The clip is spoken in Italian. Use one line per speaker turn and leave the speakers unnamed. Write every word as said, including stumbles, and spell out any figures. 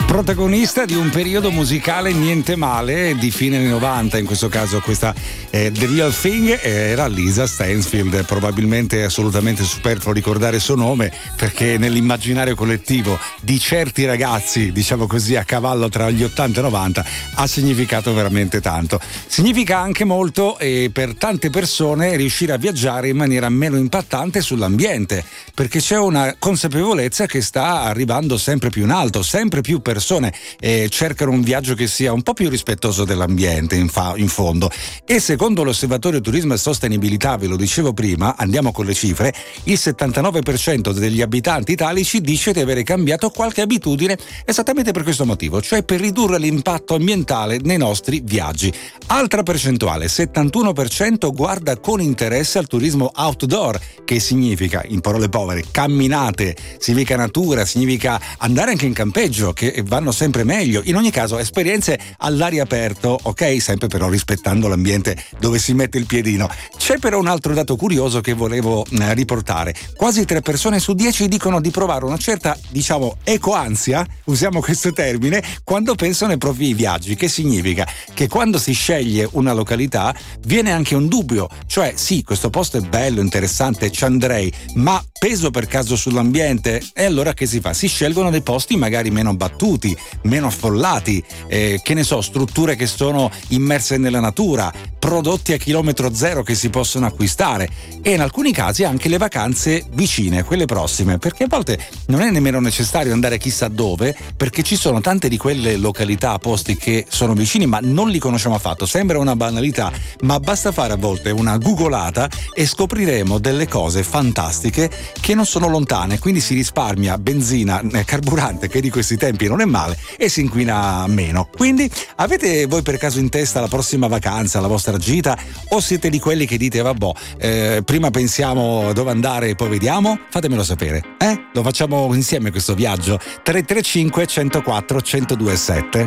Protagonista di un periodo musicale niente male di fine anni novanta, in questo caso questa eh, The Real Thing era Lisa Stansfield. Probabilmente è assolutamente superfluo ricordare il suo nome, perché nell'immaginario collettivo di certi ragazzi, diciamo così, a cavallo tra gli ottanta e novanta, ha significato veramente tanto. Significa anche molto e per tante persone riuscire a viaggiare in maniera meno impattante sull'ambiente, perché c'è una consapevolezza che sta arrivando sempre più in alto, sempre più persone eh, cercano un viaggio che sia un po' più rispettoso dell'ambiente in, fa- in fondo. E secondo l'Osservatorio Turismo e Sostenibilità, ve lo dicevo prima, andiamo con le cifre, il settantanove per cento degli abitanti italici dice di avere cambiato qualche abitudine esattamente per questo motivo, cioè per ridurre l'impatto ambientale nei nostri viaggi. Altra percentuale, settantuno per cento guarda con interesse al turismo outdoor, che significa, in parole povere, camminate, significa natura, significa andare anche in campeggio, che vanno sempre meglio. In ogni caso, esperienze all'aria aperto, ok? Sempre però rispettando l'ambiente dove si mette il piedino. C'è però un altro dato curioso che volevo eh, riportare. Quasi tre persone su dieci dicono di provare una certa, diciamo, ecoansia, usiamo questo termine, quando pensano ai propri viaggi. Che significa? Che quando si sceglie una località viene anche un dubbio, cioè sì, questo posto è bello, interessante, ci andrei, ma peso per caso sull'ambiente? E allora che si fa? Si scelgono dei posti magari meno battuti, meno affollati, eh, che ne so, strutture che sono immerse nella natura, prodotti a chilometro zero che si possono acquistare, e in alcuni casi anche le vacanze vicine, quelle prossime, perché a volte non è nemmeno necessario andare chissà dove, perché ci sono tante di quelle località, posti che sono vicini ma non li conosciamo affatto. Sembra una banalità, ma basta fare a volte una googolata e scopriremo delle cose fantastiche che non sono lontane, quindi si risparmia benzina, carburante, che di questi tempi non è male, e si inquina meno. Quindi avete voi per caso in testa la prossima vacanza, la vostra gita, o siete di quelli che dite vabbè, eh, prima pensiamo dove andare e poi vediamo? Fatemelo sapere, eh? Lo facciamo insieme questo viaggio. Tre tre cinque, uno zero quattro, uno zero due sette.